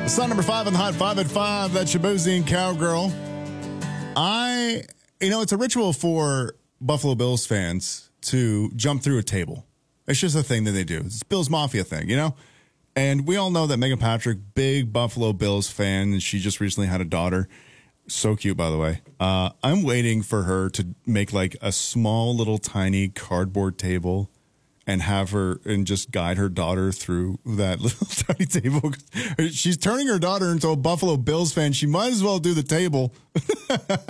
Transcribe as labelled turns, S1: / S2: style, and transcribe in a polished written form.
S1: Song number 5 on the Hot 5 at 5. That's Shaboozey and Cowgirl. It's a ritual for Buffalo Bills fans to jump through a table. It's just a thing that they do. It's Bills Mafia thing, And we all know that Megan Patrick, big Buffalo Bills fan, and she just recently had a daughter. So cute, by the way. I'm waiting for her to make like a small little tiny cardboard table and have her and just guide her daughter through that little tiny table. She's turning her daughter into a Buffalo Bills fan. She might as well do the table.